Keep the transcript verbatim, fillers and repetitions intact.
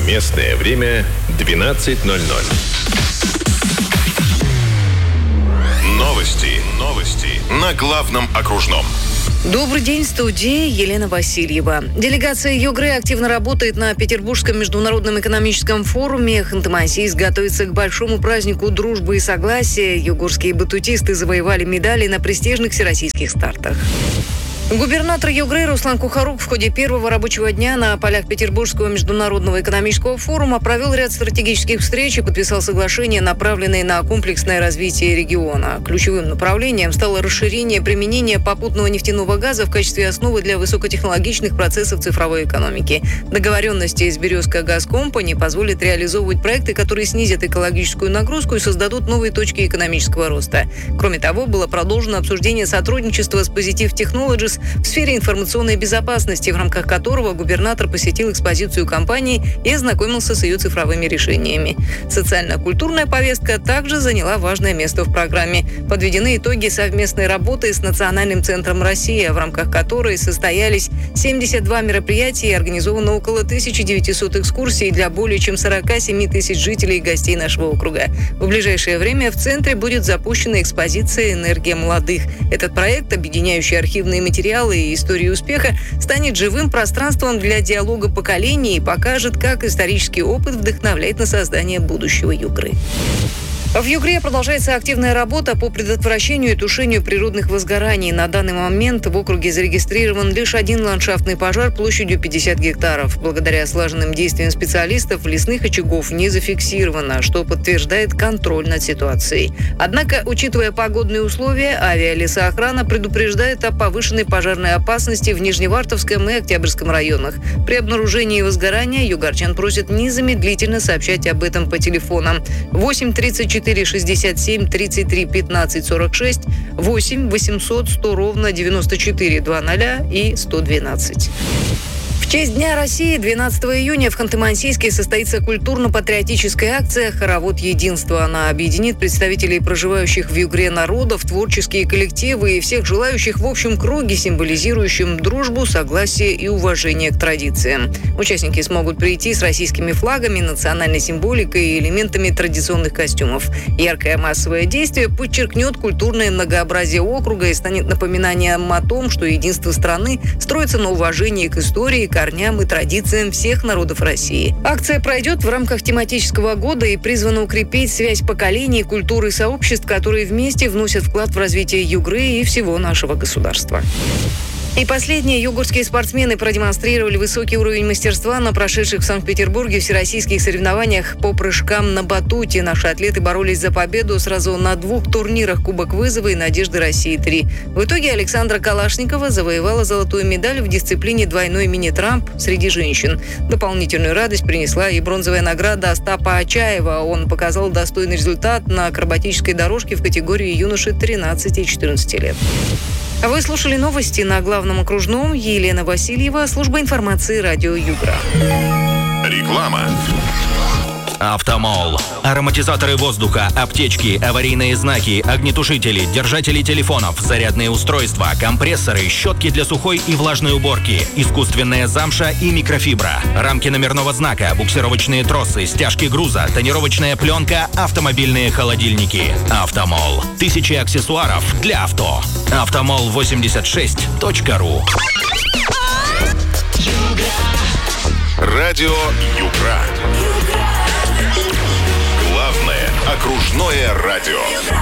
Местное время двенадцать ноль ноль. Новости. Новости. На главном окружном. Добрый день, в студии Елена Васильева. Делегация Югры активно работает на Петербургском международном экономическом форуме. Ханты-Мансийск готовится к большому празднику дружбы и согласия. Югорские батутисты завоевали медали на престижных всероссийских стартах. Губернатор Югры Руслан Кухарук в ходе первого рабочего дня на полях Петербургского международного экономического форума провел ряд стратегических встреч и подписал соглашения, направленные на комплексное развитие региона. Ключевым направлением стало расширение применения попутного нефтяного газа в качестве основы для высокотехнологичных процессов цифровой экономики. Договоренности с Березка Газ Компани позволят реализовывать проекты, которые снизят экологическую нагрузку и создадут новые точки экономического роста. Кроме того, было продолжено обсуждение сотрудничества с Positive Technologies в сфере информационной безопасности, в рамках которого губернатор посетил экспозицию компании и ознакомился с ее цифровыми решениями. Социально-культурная повестка также заняла важное место в программе. Подведены итоги совместной работы с Национальным центром «Россия», в рамках которой состоялись семьдесят два мероприятия и организовано около тысяча девятьсот экскурсий для более чем сорок семь тысяч жителей и гостей нашего округа. В ближайшее время в центре будет запущена экспозиция «Энергия молодых». Этот проект, объединяющий архивные материалы и истории успеха, станет живым пространством для диалога поколений и покажет, как исторический опыт вдохновляет на создание будущего Югры. В Югре продолжается активная работа по предотвращению и тушению природных возгораний. На данный момент в округе зарегистрирован лишь один ландшафтный пожар площадью пятьдесят гектаров. Благодаря слаженным действиям специалистов лесных очагов не зафиксировано, что подтверждает контроль над ситуацией. Однако, учитывая погодные условия, авиалесоохрана предупреждает о повышенной пожарной опасности в Нижневартовском и Октябрьском районах. При обнаружении возгорания югорчан просят незамедлительно сообщать об этом по телефонам восемь тридцать четыре шестьдесят семь тридцать три пятнадцать сорок шесть, восемь восемьсот сто ровно девяносто четыре двадцать и сто двенадцать. В честь Дня России двенадцатого июня в Ханты-Мансийске состоится культурно-патриотическая акция «Хоровод единства». Она объединит представителей проживающих в Югре народов, творческие коллективы и всех желающих в общем круге, символизирующим дружбу, согласие и уважение к традициям. Участники смогут прийти с российскими флагами, национальной символикой и элементами традиционных костюмов. Яркое массовое действие подчеркнет культурное многообразие округа и станет напоминанием о том, что единство страны строится на уважении к истории, корням и традициям всех народов России. Акция пройдет в рамках тематического года и призвана укрепить связь поколений, культуры и сообществ, которые вместе вносят вклад в развитие Югры и всего нашего государства. И последние югорские спортсмены продемонстрировали высокий уровень мастерства на прошедших в Санкт-Петербурге всероссийских соревнованиях по прыжкам на батуте. Наши атлеты боролись за победу сразу на двух турнирах Кубок Вызова и Надежды России-три. В итоге Александра Калашникова завоевала золотую медаль в дисциплине двойной мини-трамп среди женщин. Дополнительную радость принесла и бронзовая награда Остапа Ачаева. Он показал достойный результат на акробатической дорожке в категории юноши тринадцати-четырнадцати лет. Вы слушали новости на главном окружном. Елена Васильева, служба информации радио Югра. Реклама. Автомол. Ароматизаторы воздуха, аптечки, аварийные знаки, огнетушители, держатели телефонов, зарядные устройства, компрессоры, щетки для сухой и влажной уборки, искусственная замша и микрофибра, рамки номерного знака, буксировочные тросы, стяжки груза, тонировочная пленка, автомобильные холодильники. Автомол. Тысячи аксессуаров для авто. автомол восемьдесят шесть точка ру. Радио Югра. Главное окружное радио.